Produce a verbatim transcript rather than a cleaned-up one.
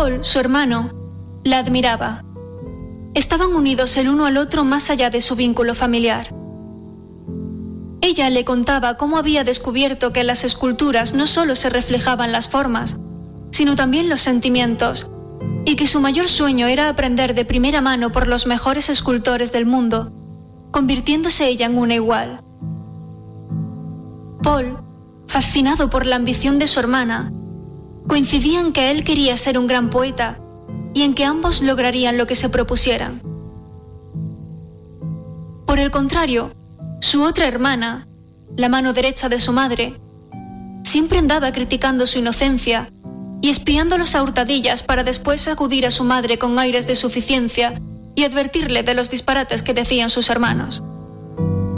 Paul, su hermano, la admiraba. Estaban unidos el uno al otro más allá de su vínculo familiar. Ella le contaba cómo había descubierto que en las esculturas no solo se reflejaban las formas, sino también los sentimientos, y que su mayor sueño era aprender de primera mano por los mejores escultores del mundo, convirtiéndose ella en una igual. Paul, fascinado por la ambición de su hermana, coincidía en que él quería ser un gran poeta y en que ambos lograrían lo que se propusieran. Por el contrario, su otra hermana, la mano derecha de su madre, siempre andaba criticando su inocencia y espiándolos a hurtadillas para después acudir a su madre con aires de suficiencia y advertirle de los disparates que decían sus hermanos.